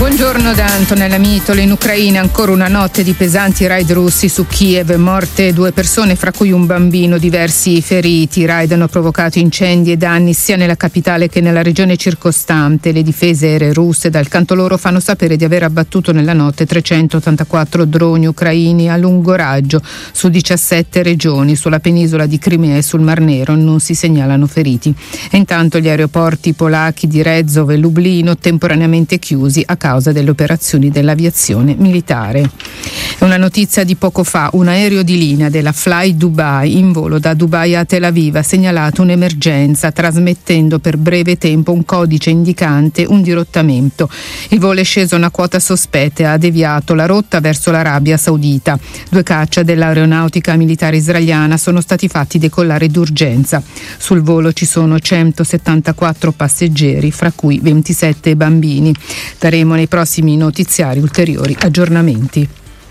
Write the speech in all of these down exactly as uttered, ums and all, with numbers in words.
Buongiorno da Antonella Mitolo. In Ucraina ancora una notte di pesanti raid russi su Kiev, morte due persone fra cui un bambino, diversi feriti. I raid hanno provocato incendi e danni sia nella capitale che nella regione circostante. Le difese aeree russe dal canto loro fanno sapere di aver abbattuto nella notte trecentottantaquattro droni ucraini a lungo raggio su diciassette regioni. Sulla penisola di Crimea e sul Mar Nero non si segnalano feriti. E intanto gli aeroporti polacchi di Rezov e Lublino temporaneamente chiusi a causa delle operazioni dell'aviazione militare. Una notizia di poco fa: un aereo di linea della Fly Dubai in volo da Dubai a Tel Aviv ha segnalato un'emergenza trasmettendo per breve tempo un codice indicante un dirottamento. Il volo è sceso a una quota sospetta e ha deviato la rotta verso l'Arabia Saudita. Due caccia dell'aeronautica militare israeliana sono stati fatti decollare d'urgenza. Sul volo ci sono centosettantaquattro passeggeri, fra cui ventisette bambini. Daremo nei prossimi notiziari ulteriori aggiornamenti.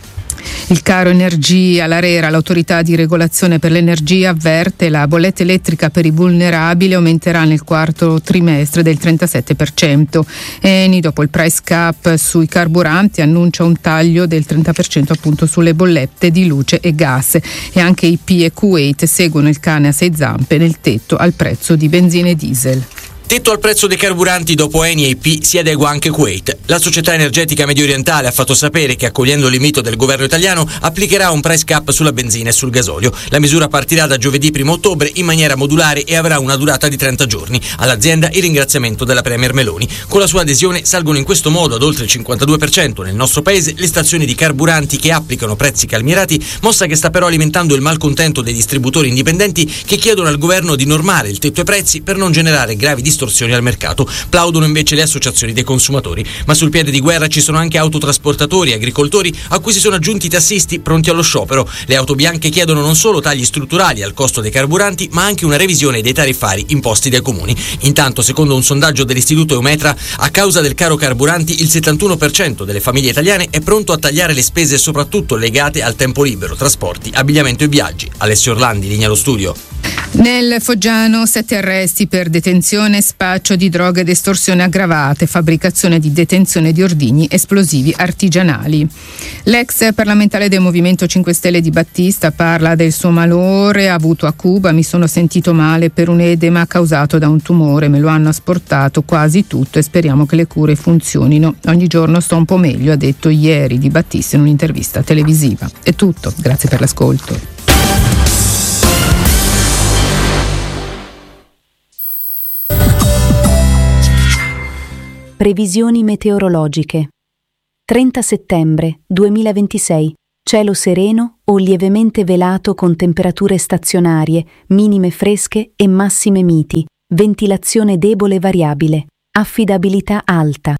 Il caro energia, l'ARERA, l'autorità di regolazione per l'energia, avverte la bolletta elettrica per i vulnerabili aumenterà nel quarto trimestre del trentasette per cento. Eni, dopo il price cap sui carburanti, annuncia un taglio del trenta per cento appunto sulle bollette di luce e gas, e anche I P e Kuwait seguono il cane a sei zampe nel tetto al prezzo di benzina e diesel. Tetto al prezzo dei carburanti, dopo Eni e I P si adegua anche Kuwait. La società energetica mediorientale ha fatto sapere che, accogliendo l'invito del governo italiano, applicherà un price cap sulla benzina e sul gasolio. La misura partirà da giovedì primo ottobre in maniera modulare e avrà una durata di trenta giorni. All'azienda il ringraziamento della Premier Meloni. Con la sua adesione salgono in questo modo ad oltre il cinquantadue per cento nel nostro paese le stazioni di carburanti che applicano prezzi calmierati, mossa che sta però alimentando il malcontento dei distributori indipendenti che chiedono al governo di normare il tetto ai prezzi per non generare gravi distorsioni al mercato. Plaudono invece le associazioni dei consumatori. Ma sul piede di guerra ci sono anche autotrasportatori e agricoltori, a cui si sono aggiunti i tassisti pronti allo sciopero. Le auto bianche chiedono non solo tagli strutturali al costo dei carburanti, ma anche una revisione dei tariffari imposti dai comuni. Intanto, secondo un sondaggio dell'istituto Eumetra, a causa del caro carburanti il settantuno per cento delle famiglie italiane è pronto a tagliare le spese soprattutto legate al tempo libero, trasporti, abbigliamento e viaggi. Alessio Orlandi, linea allo studio. Nel Foggiano sette arresti per detenzione, spaccio di droga ed estorsione aggravate, fabbricazione di detenzione di ordigni esplosivi artigianali. L'ex parlamentare del Movimento cinque Stelle Di Battista parla del suo malore avuto a Cuba. Mi sono sentito male per un edema causato da un tumore, me lo hanno asportato quasi tutto e speriamo che le cure funzionino. Ogni giorno sto un po' meglio, ha detto ieri Di Battista in un'intervista televisiva. È tutto, grazie per l'ascolto. Previsioni meteorologiche. trenta settembre duemilaventisei. Cielo sereno o lievemente velato con temperature stazionarie, minime fresche e massime miti. Ventilazione debole variabile. Affidabilità alta.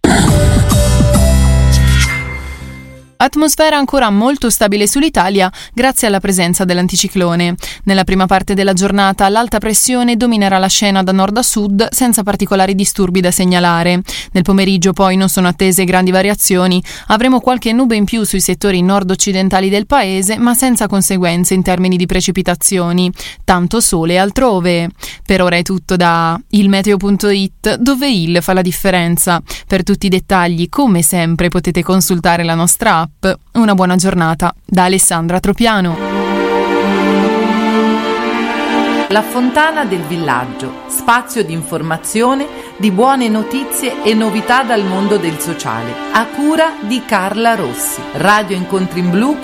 Atmosfera ancora molto stabile sull'Italia grazie alla presenza dell'anticiclone. Nella prima parte della giornata l'alta pressione dominerà la scena da nord a sud senza particolari disturbi da segnalare. Nel pomeriggio poi non sono attese grandi variazioni. Avremo qualche nube in più sui settori nord-occidentali del paese, ma senza conseguenze in termini di precipitazioni. Tanto sole altrove. Per ora è tutto da il meteo punto it, dove il fa la differenza. Per tutti i dettagli, come sempre, potete consultare la nostra app. Una buona giornata da Alessandra Tropiano. La Fontana del Villaggio, spazio di informazione, di buone notizie e novità dal mondo del sociale, a cura di Carla Rossi. Radio Incontri in Blu